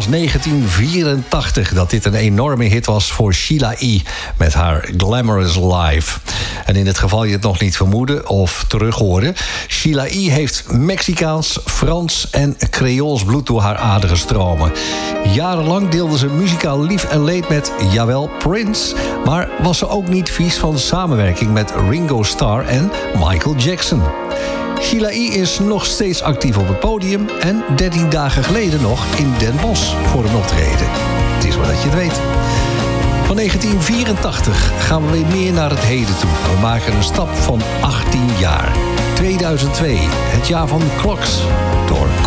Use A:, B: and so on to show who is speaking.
A: 1984 dat dit een enorme hit was voor Sheila E. met haar Glamorous Life. En in het geval je het nog niet vermoedde of terughoorde, Sheila E. heeft Mexicaans, Frans en Creools bloed door haar aderen stromen. Jarenlang deelde ze muzikaal lief en leed met, jawel, Prince, maar was ze ook niet vies van samenwerking met Ringo Starr en Michael Jackson. Sheila E. is nog steeds actief op het podium en 13 dagen geleden nog in Den Bosch voor een optreden. Het is maar dat je het weet. Van 1984 gaan we weer meer naar het heden toe. We maken een stap van 18 jaar. 2002, het jaar van de Clocks, door